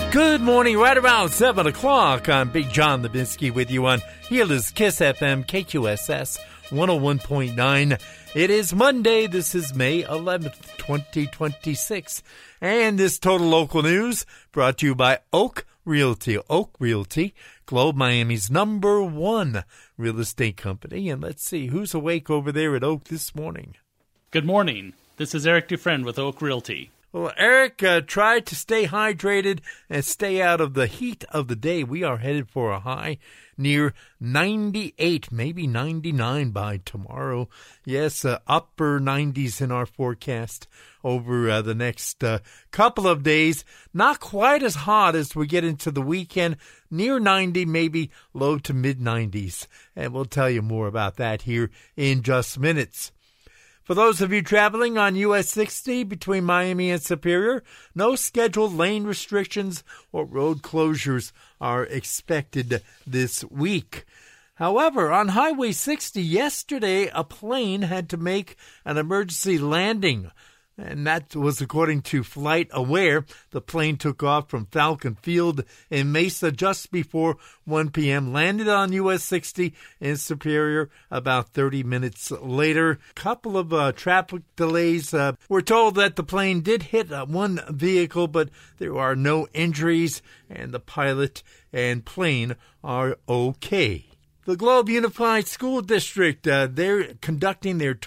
Good morning, right around 7 o'clock. I'm Big John Lebinsky with you on Healers Kiss FM, KQSS 101.9. It is Monday. This is May 11th, 2026. And this Total Local News brought to you by Oak Realty. Oak Realty, Globe Miami's #1 real estate company. And let's see who's awake over there at Oak this morning. Good morning. This is Eric Dufresne with Oak Realty. Well, Eric, try to stay hydrated and stay out of the heat of the day. We are headed for a high near 98, maybe 99 by tomorrow. Yes, upper 90s in our forecast over the next couple of days. Not quite as hot as we get into the weekend. Near 90, maybe low to mid 90s. And we'll tell you more about that here in just minutes. For those of you traveling on US 60 between Miami and Superior, no scheduled lane restrictions or road closures are expected this week. However, on Highway 60 yesterday, a plane had to make an emergency landing. And that was according to Flight Aware. The plane took off from Falcon Field in Mesa just before 1 p.m., landed on US 60 in Superior about 30 minutes later. Couple of traffic delays. We're told that the plane did hit one vehicle, but there are no injuries, and the pilot and plane are okay. The Globe Unified School District, they're conducting their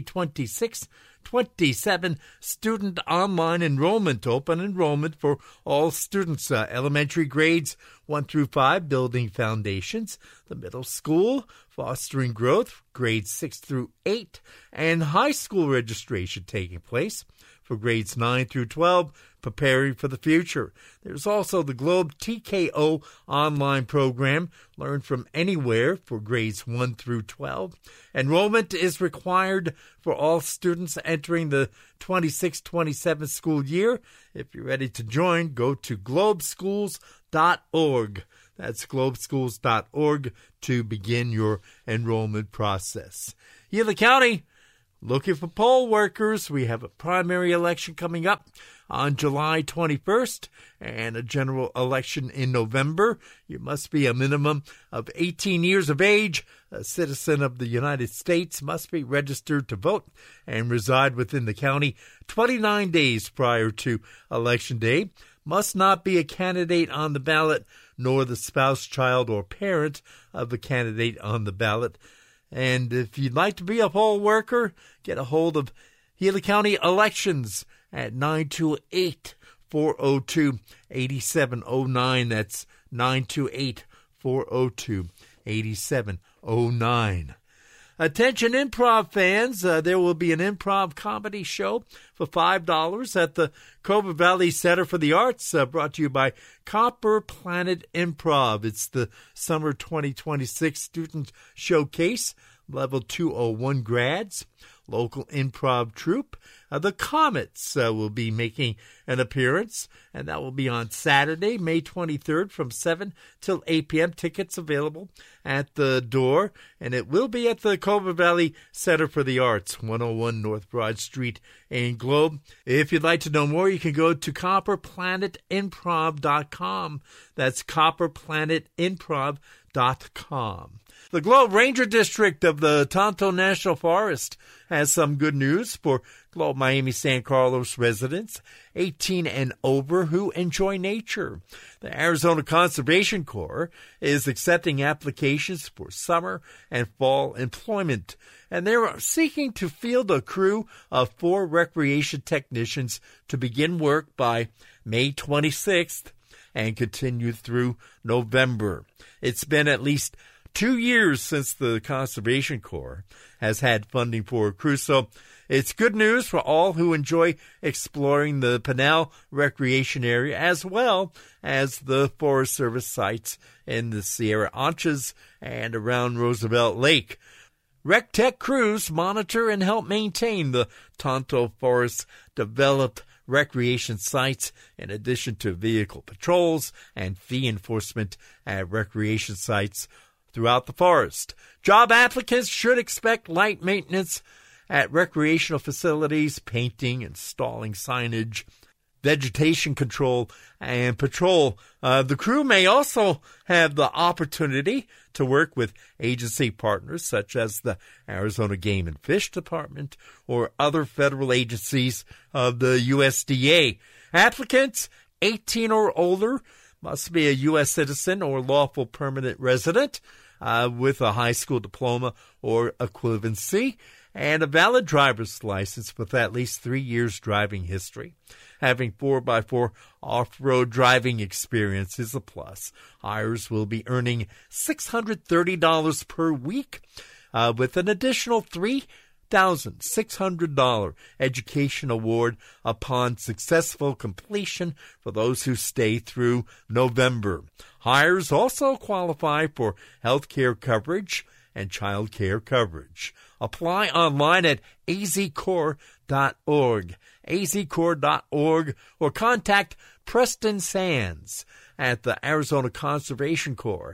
2026-27 student online enrollment, open enrollment for all students, elementary grades 1 through 5, building foundations, the middle school, fostering growth, grades 6 through 8, and high school registration taking place for grades 9 through 12, preparing for the future. There's also the Globe TKO online program, learn from anywhere for grades 1 through 12. Enrollment is required for all students entering the 26-27 school year. If you're ready to join, go to globeschools.org. That's globeschools.org to begin your enrollment process. Gila County, looking for poll workers. We have a primary election coming up on July 21st and a general election in November. You must be a minimum of 18 years of age, a citizen of the United States, must be registered to vote and reside within the county 29 days prior to Election Day, must not be a candidate on the ballot, nor the spouse, child, or parent of the candidate on the ballot. And if you'd like to be a poll worker, get a hold of Gila County Elections at 928-402-8709. That's 928-402-8709. Attention improv fans, there will be an improv comedy show for $5 at the Cobra Valley Center for the Arts, brought to you by Copper Planet Improv. It's the Summer 2026 Student Showcase, Level 201 grads, local improv troupe. The Comets will be making an appearance, and that will be on Saturday, May 23rd from 7 till 8 p.m. Tickets available at the door, and it will be at the Cobra Valley Center for the Arts, 101 North Broad Street in Globe. If you'd like to know more, you can go to copperplanetimprov.com. That's copperplanetimprov.com. The Globe Ranger District of the Tonto National Forest has some good news for Globe Miami San Carlos residents 18 and over who enjoy nature. The Arizona Conservation Corps is accepting applications for summer and fall employment, and they're seeking to field a crew of 4 recreation technicians to begin work by May 26th and continue through November. It's been at least 2 years since the Conservation Corps has had funding for a crew, so it's good news for all who enjoy exploring the Pinal Recreation Area as well as the Forest Service sites in the Sierra Anchas and around Roosevelt Lake. RecTech crews monitor and help maintain the Tonto Forest developed recreation sites, in addition to vehicle patrols and fee enforcement at recreation sites throughout the forest. Job applicants should expect light maintenance at recreational facilities, painting, installing signage, vegetation control and patrol. The crew may also have the opportunity to work with agency partners such as the Arizona Game and Fish Department or other federal agencies of the USDA. Applicants 18 or older must be a U.S. citizen or lawful permanent resident with a high school diploma or equivalency and a valid driver's license with at least 3 years driving history. Having 4x4 off-road driving experience is a plus. Hires will be earning $630 per week with an additional $3,600 education award upon successful completion for those who stay through November. Hires also qualify for health care coverage and child care coverage. Apply online at azcorps.org, azcorps.org, or contact Preston Sands at the Arizona Conservation Corps,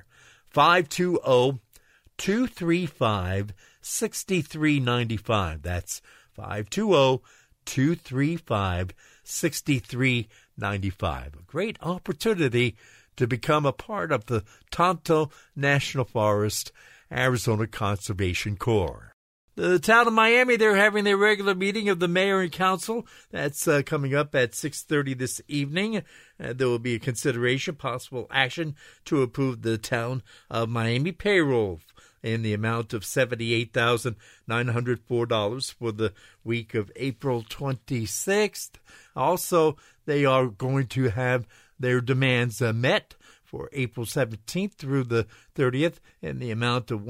520-235-6395. That's 520-235-6395. A great opportunity to become a part of the Tonto National Forest Arizona Conservation Corps. The town of Miami, they're having their regular meeting of the mayor and council. That's coming up at 6:30 this evening. There will be a consideration, possible action to approve the town of Miami payroll in the amount of $78,904 for the week of April 26th. Also, they are going to have their demands met for April 17th through the 30th in the amount of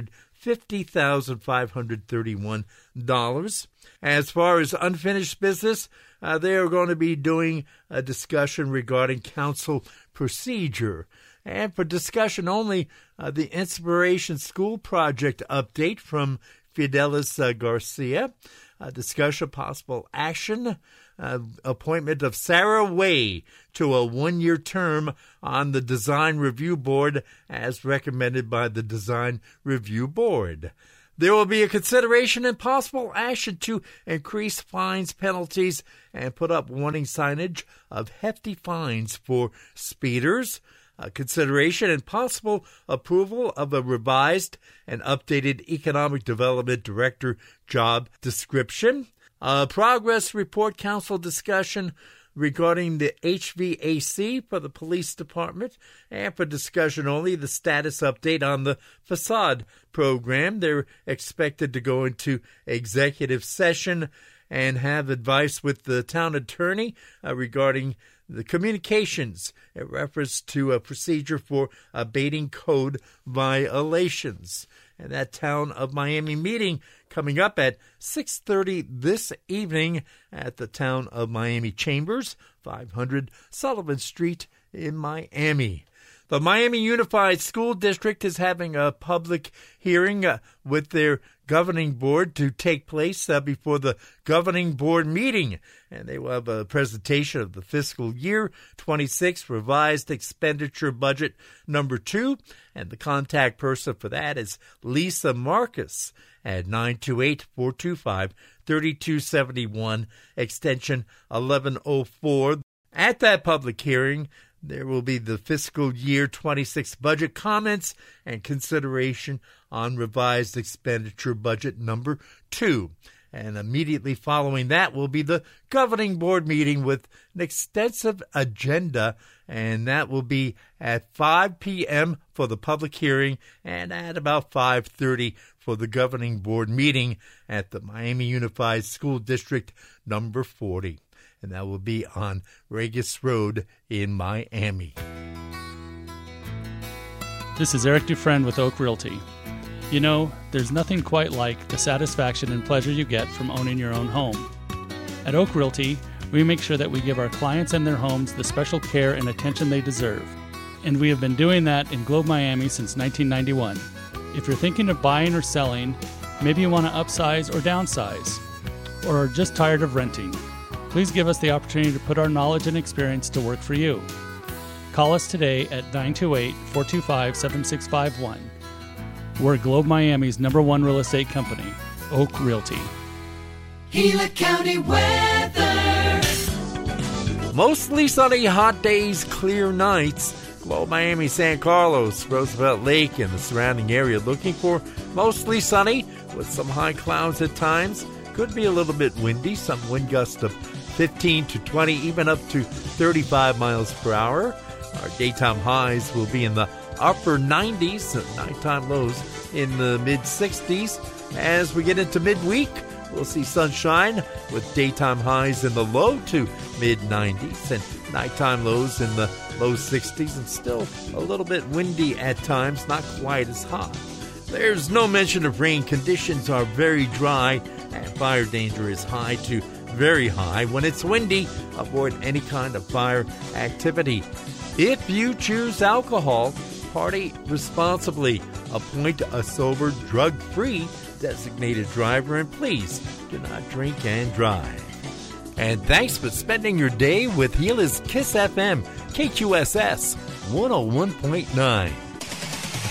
$150,531. As far as unfinished business, they are going to be doing a discussion regarding council procedure. And for discussion only, the Inspiration School Project update from Fidelis Garcia. Discussion possible action. Appointment of Sarah Way to a 1-year term on the Design Review Board as recommended by the Design Review Board. There will be a consideration and possible action to increase fines, penalties, and put up warning signage of hefty fines for speeders. Consideration and possible approval of a revised and updated Economic Development Director job description. Progress report council discussion regarding the HVAC for the police department, and for discussion only, the status update on the facade program. They're expected to go into executive session and have advice with the town attorney regarding the communications in reference to a procedure for abating code violations. And that Town of Miami meeting coming up at 6:30 this evening at the Town of Miami Chambers, 500 Sullivan Street in Miami. The Miami Unified School District is having a public hearing with their governing board to take place before the governing board meeting. And they will have a presentation of the fiscal year 26 revised expenditure budget number 2. And the contact person for that is Lisa Marcus at 928-425-3271, extension 1104. At that public hearing, there will be the fiscal year 26 budget comments and consideration on revised expenditure budget number 2. And immediately following that will be the governing board meeting with an extensive agenda, and that will be at 5 p.m. for the public hearing and at about 5:30 for the governing board meeting at the Miami Unified School District number 40. And that will be on Regis Road in Miami. This is Eric Dufresne with Oak Realty. You know, there's nothing quite like the satisfaction and pleasure you get from owning your own home. At Oak Realty, we make sure that we give our clients and their homes the special care and attention they deserve. And we have been doing that in Globe Miami since 1991. If you're thinking of buying or selling, maybe you want to upsize or downsize, or are just tired of renting, please give us the opportunity to put our knowledge and experience to work for you. Call us today at 928-425-7651. We're Globe Miami's #1 real estate company, Oak Realty. Gila County weather. Mostly sunny, hot days, clear nights. Globe Miami, San Carlos, Roosevelt Lake, and the surrounding area looking for mostly sunny with some high clouds at times. Could be a little bit windy, some wind gusts of 15 to 20, even up to 35 miles per hour. Our daytime highs will be in the upper 90s, and nighttime lows in the mid-60s. As we get into midweek, we'll see sunshine with daytime highs in the low to mid-90s and nighttime lows in the low 60s, and still a little bit windy at times, not quite as hot. There's no mention of rain. Conditions are very dry, and fire danger is high to very high. When it's windy, avoid any kind of fire activity. If you choose alcohol, party responsibly. Appoint a sober, drug-free designated driver, and please do not drink and drive. And thanks for spending your day with Gila's Kiss FM, KQSS 101.9.